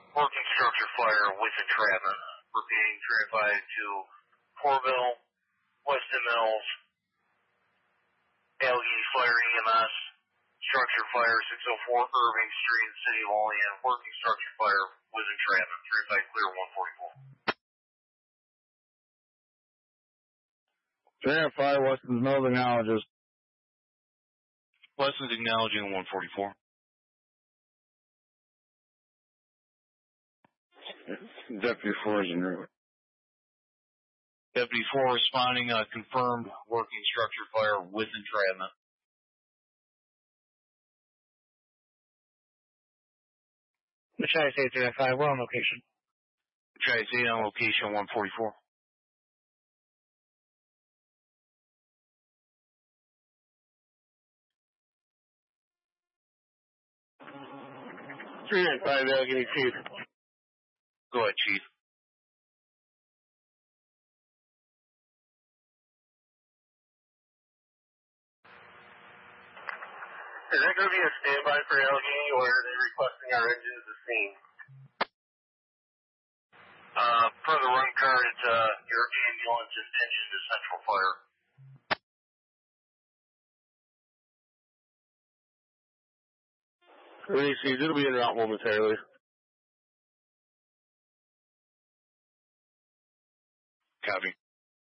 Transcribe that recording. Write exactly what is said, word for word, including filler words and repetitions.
Working structure fire with entrapment. Repeating, transpire to Corville, Weston Mills, Allegheny Fire E M S, structure fire six oh four Irving Street, City of Olean, working structure fire with entrapment. Transpire clear one forty-four. Verify Weston's Mills acknowledges. Weston's acknowledging one forty-four. Deputy four is en route. Deputy four responding, uh, confirmed working structure fire with entrapment. The Tri-State three oh five, we're on location. Tri-State on location one forty-four. three ninety-five, Allegheny Chief. Go ahead, Chief. Is that going to be a standby for Allegheny, or are they requesting our engines to scene? Uh, per the run card, it's uh, your ambulance and engine to central fire. Release, it'll be en route momentarily. Copy.